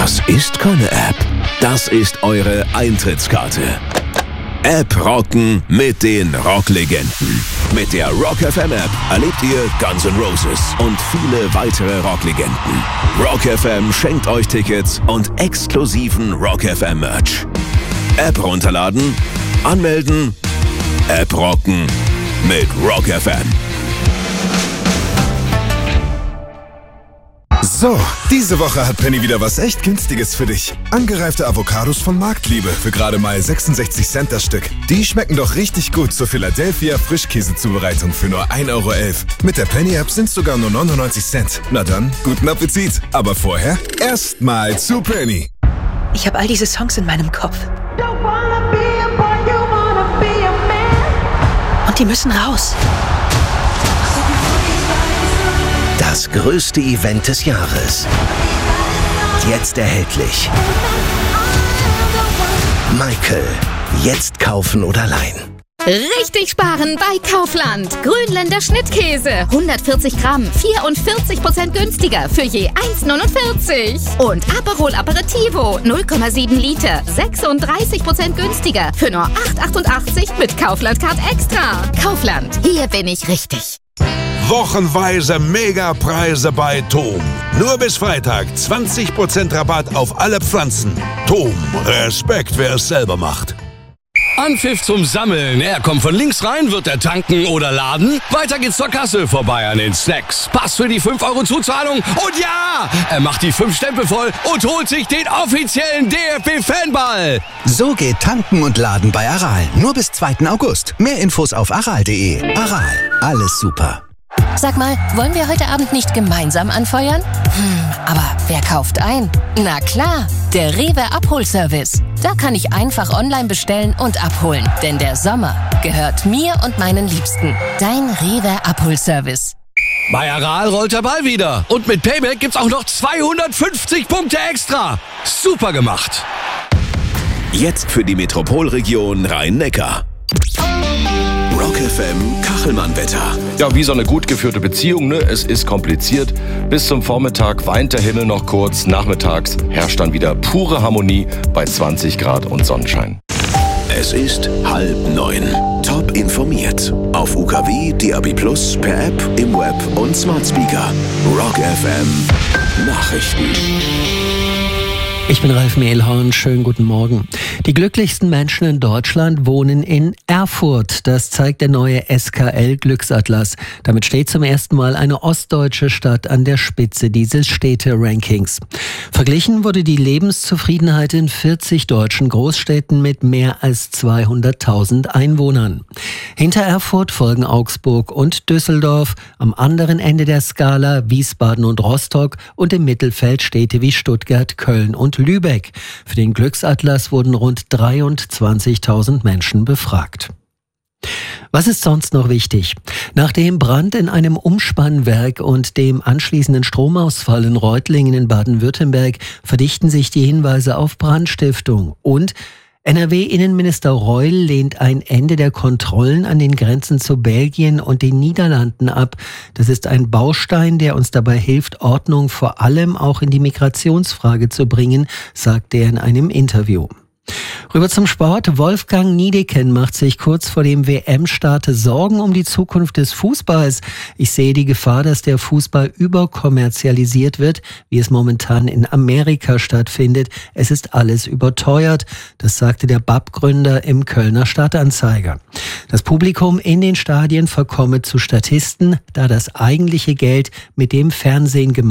Das ist keine App. Das ist eure Eintrittskarte. App rocken mit den Rocklegenden. Mit der Rock FM App erlebt ihr Guns N' Roses und viele weitere Rocklegenden. Rock FM schenkt euch Tickets und exklusiven Rock FM Merch. App runterladen, anmelden, App rocken mit Rock FM. So, diese Woche hat Penny wieder was echt Günstiges für dich. Angereifte Avocados von Marktliebe für gerade mal 66 Cent das Stück. Die schmecken doch richtig gut zur Philadelphia Frischkäsezubereitung für nur 1,11 Euro. Mit der Penny-App sind es sogar nur 99 Cent. Na dann, guten Appetit. Aber vorher erstmal zu Penny. Ich habe all diese Songs in meinem Kopf. Und die müssen raus. Das größte Event des Jahres. Jetzt erhältlich. Michael. Jetzt kaufen oder leihen. Richtig sparen bei Kaufland. Grünländer Schnittkäse. 140 Gramm, 44% günstiger für je 1,49. Und Aperol Aperitivo, 0,7 Liter, 36% günstiger für nur 8,88 mit Kaufland Card Extra. Kaufland, hier bin ich richtig. Wochenweise Megapreise bei Tom. Nur bis Freitag 20% Rabatt auf alle Pflanzen. Tom, Respekt, wer es selber macht. Anpfiff zum Sammeln. Er kommt von links rein, wird er tanken oder laden. Weiter geht's zur Kasse, vorbei an den Snacks. Pass für die 5 Euro Zuzahlung. Und ja, er macht die 5 Stempel voll und holt sich den offiziellen DFB-Fanball. So geht tanken und laden bei Aral. Nur bis 2. August. Mehr Infos auf aral.de. Aral, alles super. Sag mal, wollen wir heute Abend nicht gemeinsam anfeuern? Aber wer kauft ein? Na klar, der Rewe Abholservice. Da kann ich einfach online bestellen und abholen. Denn der Sommer gehört mir und meinen Liebsten. Dein Rewe Abholservice. Bei Aral rollt der Ball wieder. Und mit Payback gibt's auch noch 250 Punkte extra. Super gemacht. Jetzt für die Metropolregion Rhein-Neckar. Rock FM Kachelmann-Wetter. Ja, wie so eine gut geführte Beziehung, ne? Es ist kompliziert. Bis zum Vormittag weint der Himmel noch kurz. Nachmittags herrscht dann wieder pure Harmonie bei 20 Grad und Sonnenschein. Es ist 8:30. Top informiert. Auf UKW, DAB+, per App, im Web und Smart Speaker. Rock FM Nachrichten. Ich bin Ralf Mehlhorn, schönen guten Morgen. Die glücklichsten Menschen in Deutschland wohnen in Erfurt. Das zeigt der neue SKL-Glücksatlas. Damit steht zum ersten Mal eine ostdeutsche Stadt an der Spitze dieses Städte-Rankings. Verglichen wurde die Lebenszufriedenheit in 40 deutschen Großstädten mit mehr als 200.000 Einwohnern. Hinter Erfurt folgen Augsburg und Düsseldorf, am anderen Ende der Skala Wiesbaden und Rostock und im Mittelfeld Städte wie Stuttgart, Köln und Lübeck. Für den Glücksatlas wurden rund 23.000 Menschen befragt. Was ist sonst noch wichtig? Nach dem Brand in einem Umspannwerk und dem anschließenden Stromausfall in Reutlingen in Baden-Württemberg verdichten sich die Hinweise auf Brandstiftung. Und NRW-Innenminister Reul lehnt ein Ende der Kontrollen an den Grenzen zu Belgien und den Niederlanden ab. Das ist ein Baustein, der uns dabei hilft, Ordnung vor allem auch in die Migrationsfrage zu bringen, sagte er in einem Interview. Rüber zum Sport. Wolfgang Niedecken macht sich kurz vor dem WM-Start Sorgen um die Zukunft des Fußballs. Ich sehe die Gefahr, dass der Fußball überkommerzialisiert wird, wie es momentan in Amerika stattfindet. Es ist alles überteuert. Das sagte der BAP-Gründer im Kölner Stadtanzeiger. Das Publikum in den Stadien verkomme zu Statisten, da das eigentliche Geld mit dem Fernsehen gemacht